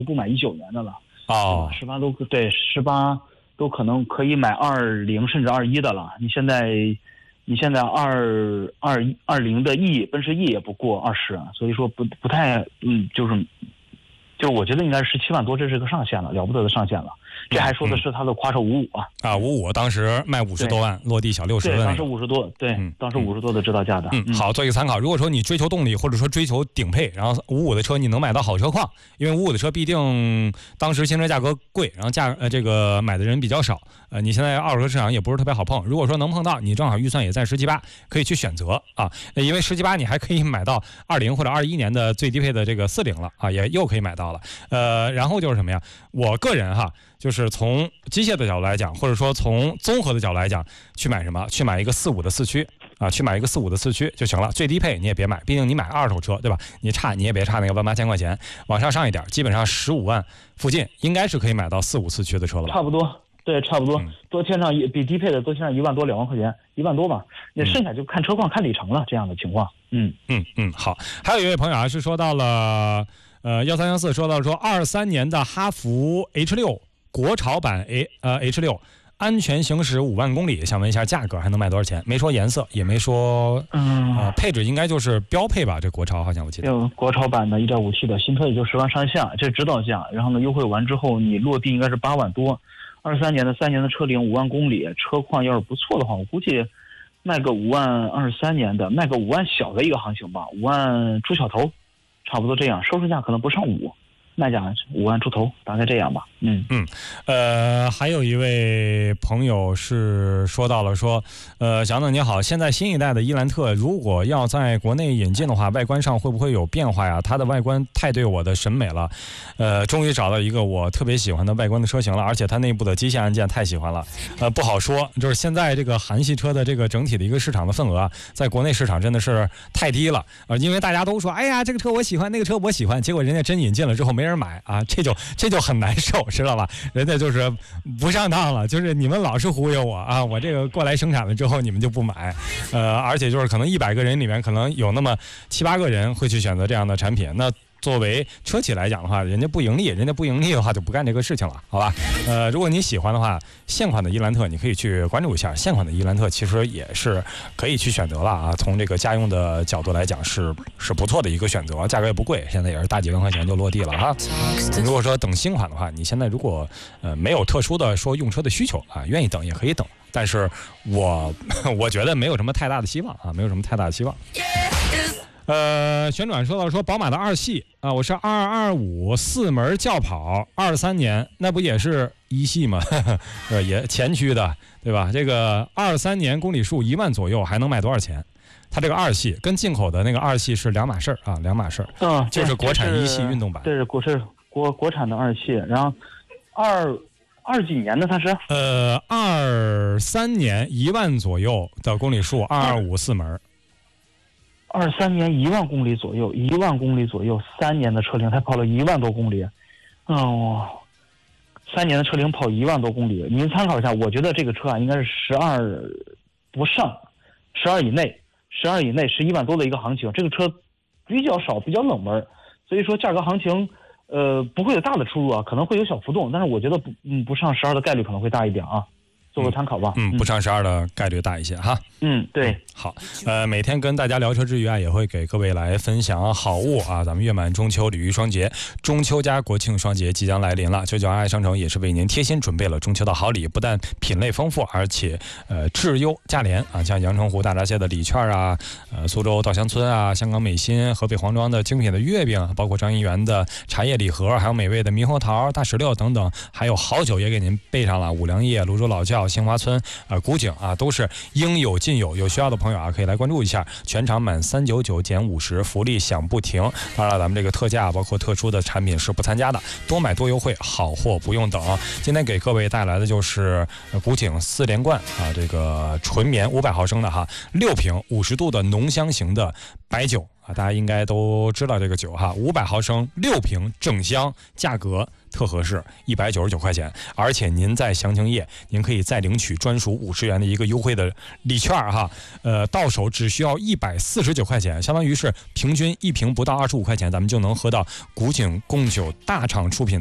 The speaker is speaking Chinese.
不买19年的了。 哦 ，18都对，18都可能可以买20甚至21的了。你现在20的 E 奔驰 E 也不过20，所以说不太就是我觉得应该是17万多，这是个上限了，了不得的上限了。这还说的是它的夸手55啊 ，55当时卖50多万，落地小60的， 对，当时50多，对，当时50多的指导价的。 好，做一个参考。如果说你追求动力，或者说追求顶配，然后55的车你能买到好车况，因为55的车毕竟当时新车价格贵，然后这个买的人比较少，你现在二手车市场也不是特别好碰。如果说能碰到，你正好预算也在17、8，可以去选择啊，因为17、8你还可以买到20或者21年的最低配的这个40了啊，也又可以买到了。然后就是什么呀？我个人哈，就是从机械的角度来讲，或者说从综合的角度来讲，去买什么？去买一个45的四驱啊，去买一个45的四驱就行了。最低配你也别买，毕竟你买二手车对吧？你也别差那个18000块钱，往上一点，基本上15万附近应该是可以买到45四驱的车了吧？ 差不多。对，差不多，多添上比低配的多添上1万多2万块钱，1万多吧。那剩下就看车况、看里程了，这样的情况。 好。还有一位朋友啊，是说到了1314，说到说23年的哈弗 H6 国潮版H6。安全行驶5万公里，想问一下价格还能卖多少钱？没说颜色，也没说配置，应该就是标配吧？这国潮好像我记得。 国潮版的 1.5T 的新车也就10万上下，这是指导价。然后呢，优惠完之后你落地应该是8万多。23年的3年的车龄5万公里，车况要是不错的话，我估计卖个5万，23年的卖个5万小的一个行情吧，5万出小头，差不多这样。收市价可能不上5，卖价5万出头，大概这样吧。 还有一位朋友是说到了说，小子你好，现在新一代的伊兰特如果要在国内引进的话，外观上会不会有变化呀？它的外观太对我的审美了，终于找到一个我特别喜欢的外观的车型了，而且它内部的机械按键太喜欢了，不好说，就是现在这个韩系车的这个整体的一个市场的份额啊，在国内市场真的是太低了，因为大家都说，哎呀，这个车我喜欢，那个车我喜欢，结果人家真引进了之后没人买啊，这就很难受，知道吧？人家就是不上当了，就是你们老是忽悠我啊，我这个过来生产了之后你们就不买，而且就是可能100个人里面可能有那么7、8个人会去选择这样的产品，那作为车企来讲的话，人家不盈利的话就不干这个事情了，好吧？如果你喜欢的话，现款的伊兰特你可以去关注一下，现款的伊兰特其实也是可以去选择了啊。从这个家用的角度来讲是不错的一个选择，价格也不贵，现在也是大几万块钱就落地了啊。如果说等新款的话，你现在如果没有特殊的说用车的需求啊，愿意等也可以等，但是我觉得没有什么太大的希望啊，没有什么太大的希望。旋转说到说宝马的2系啊，我是225 4门轿跑，23年，那不也是1系吗？也前驱的，对吧？这个23年公里数1万左右，还能卖多少钱？它这个2系跟进口的那个2系是两码事啊，两码事。就是国产1系运动版。 对，是国产的2系，然后二几年的它是 23年1万左右的公里数，225 4门。 23年1万公里左右，1万公里左右，3年的车龄才跑了1万多公里，3年的车龄跑1万多公里，您参考一下，我觉得这个车啊应该是12不上，12以内11万多的一个行情，这个车比较少，比较冷门，所以说价格行情不会有大的出入啊，可能会有小浮动，但是我觉得不上12的概率可能会大一点啊。做个参考吧。 不上12的概率大一些哈。 对。 好，每天跟大家聊车之余啊，也会给各位来分享好物啊。咱们月满中秋礼遇双节，中秋加国庆双节即将来临了，991爱商城也是为您贴心准备了中秋的好礼，不但品类丰富，而且质优价廉啊，像阳澄湖大闸蟹的礼券啊，苏州稻香村啊，香港美心、合肥黄庄的精品的月饼，包括张一元的茶叶礼盒，还有美味的猕猴桃、大石榴等等，还有好酒也给您备上了，五粮液、泸州老窖、杏花村、古井啊，都是应有尽有。有需要的朋友啊，可以来关注一下。全场满399减50，福利享不停。当然了，咱们这个特价包括特殊的产品是不参加的，多买多优惠，好货不用等。今天给各位带来的就是古井4连冠啊，这个纯棉500毫升的哈，6瓶50度的浓香型的白酒啊，大家应该都知道这个酒哈，500毫升6瓶正香，价格特合适，199块钱。而且您在详情页，您可以再领取专属50元的一个优惠的礼券哈，到手只需要149块钱，相当于是平均1瓶不到25块钱，咱们就能喝到古井贡酒大厂出品